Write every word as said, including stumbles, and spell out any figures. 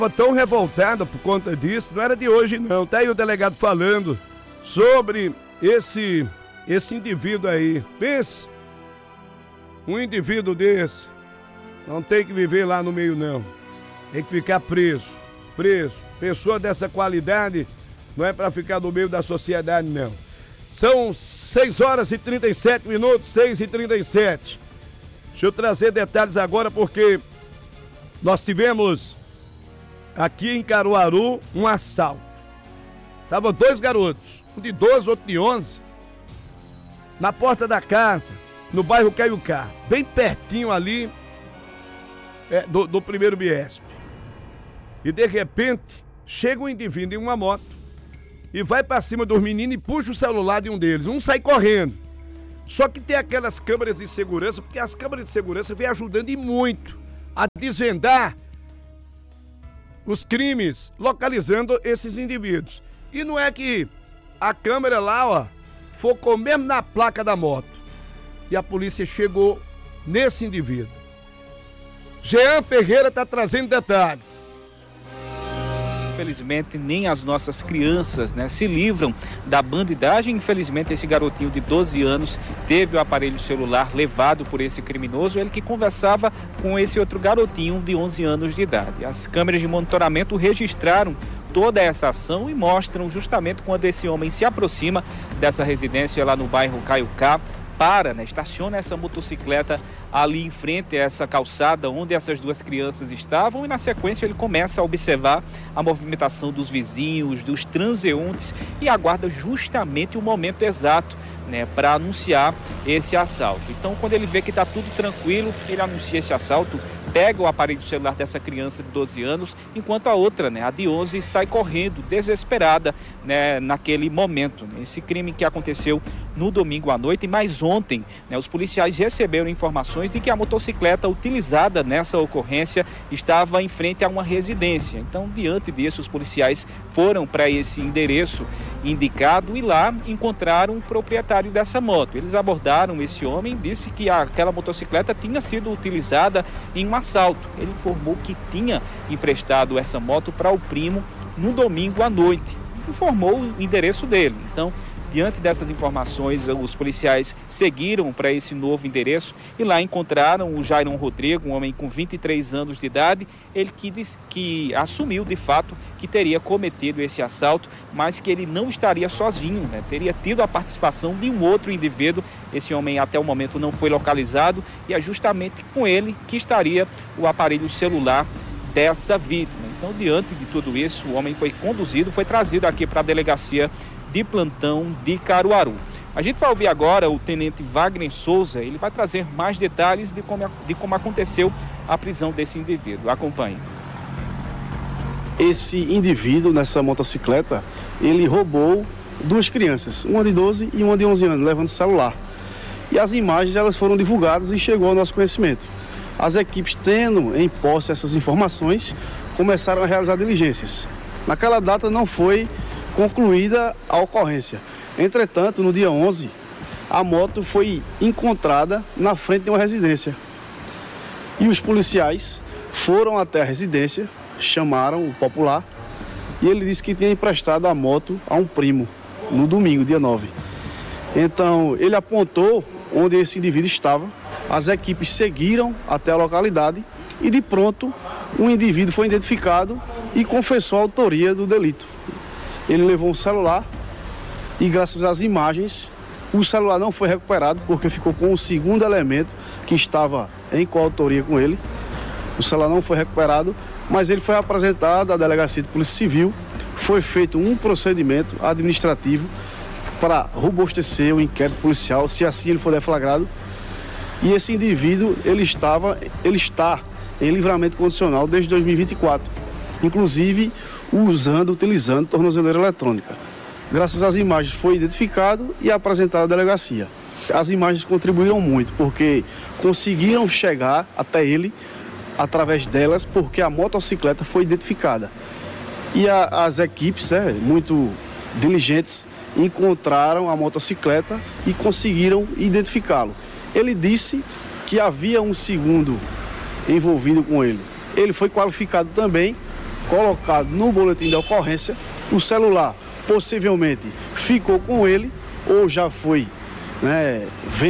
tão revoltada por conta disso, não era de hoje não. Tá aí o delegado falando sobre esse, esse indivíduo aí. Pense, um indivíduo desse não tem que viver lá no meio não. Tem que ficar preso, preso. Pessoa dessa qualidade não é para ficar no meio da sociedade não. São seis horas e trinta e sete minutos, seis e trinta e sete. Deixa eu trazer detalhes agora porque nós tivemos aqui em Caruaru um assalto. Estavam dois garotos, um de doze, outro de onze, na porta da casa, no bairro Caiucá, bem pertinho ali é, do, do primeiro Biesp. E de repente, chega um indivíduo em uma moto e vai pra cima dos meninos e puxa o celular de um deles. Um sai correndo. Só que tem aquelas câmeras de segurança, porque as câmeras de segurança vêm ajudando e muito a desvendar os crimes, localizando esses indivíduos. E não é que a câmera lá, ó, focou mesmo na placa da moto. E a polícia chegou nesse indivíduo. Jean Ferreira tá trazendo detalhes. Infelizmente, nem as nossas crianças, né, se livram da bandidagem. Infelizmente, esse garotinho de doze anos teve o aparelho celular levado por esse criminoso, ele que conversava com esse outro garotinho de onze anos de idade. As câmeras de monitoramento registraram toda essa ação e mostram justamente quando esse homem se aproxima dessa residência lá no bairro Caiucá, para, né, estaciona essa motocicleta ali em frente a essa calçada onde essas duas crianças estavam e na sequência ele começa a observar a movimentação dos vizinhos, dos transeuntes e aguarda justamente o momento exato, né, para anunciar esse assalto. Então, quando ele vê que está tudo tranquilo, ele anuncia esse assalto, pega o aparelho celular dessa criança de doze anos, enquanto a outra, né, a de onze, sai correndo, desesperada, né, naquele momento. Né? Esse crime que aconteceu no domingo à noite, mas ontem, né, os policiais receberam informações de que a motocicleta utilizada nessa ocorrência estava em frente a uma residência. Então, diante disso, os policiais foram para esse endereço indicado e lá encontraram o proprietário dessa moto. Eles abordaram esse homem, disse que aquela motocicleta tinha sido utilizada em um assalto. Ele informou que tinha emprestado essa moto para o primo no domingo à noite. Informou o endereço dele. Então, diante dessas informações, os policiais seguiram para esse novo endereço e lá encontraram o Jairon Rodrigo, um homem com vinte e três anos de idade, ele que, disse, que assumiu de fato que teria cometido esse assalto, mas que ele não estaria sozinho, né? Teria tido a participação de um outro indivíduo. Esse homem até o momento não foi localizado e é justamente com ele que estaria o aparelho celular dessa vítima. Então, diante de tudo isso, o homem foi conduzido, foi trazido aqui para a delegacia de plantão de Caruaru. A gente vai ouvir agora o tenente Wagner Souza, ele vai trazer mais detalhes de como, de como aconteceu a prisão desse indivíduo. Acompanhe. Esse indivíduo nessa motocicleta, ele roubou duas crianças, uma de doze e uma de onze anos, levando celular. E as imagens elas foram divulgadas e chegou ao nosso conhecimento. As equipes, tendo em posse essas informações, começaram a realizar diligências. Naquela data não foi concluída a ocorrência. Entretanto, no dia onze, a moto foi encontrada na frente de uma residência. E os policiais foram até a residência, chamaram o popular, e ele disse que tinha emprestado a moto a um primo, no domingo, dia nove. Então, ele apontou onde esse indivíduo estava, as equipes seguiram até a localidade e, de pronto, um indivíduo foi identificado e confessou a autoria do delito. Ele levou um celular e, graças às imagens, o celular não foi recuperado porque ficou com o segundo elemento que estava em coautoria com ele. O celular não foi recuperado, mas ele foi apresentado à Delegacia de Polícia Civil. Foi feito um procedimento administrativo para robustecer o inquérito policial, se assim ele for deflagrado. E esse indivíduo, ele estava, ele está em livramento condicional desde dois mil e vinte e quatro, inclusive usando, utilizando tornozeleira eletrônica. Graças às imagens foi identificado e apresentado à delegacia. As imagens contribuíram muito, porque conseguiram chegar até ele através delas, porque a motocicleta foi identificada. E a, as equipes, né, muito diligentes, encontraram a motocicleta e conseguiram identificá-lo. Ele disse que havia um segundo envolvido com ele. Ele foi qualificado também colocado no boletim de ocorrência. O celular possivelmente ficou com ele ou já foi, né,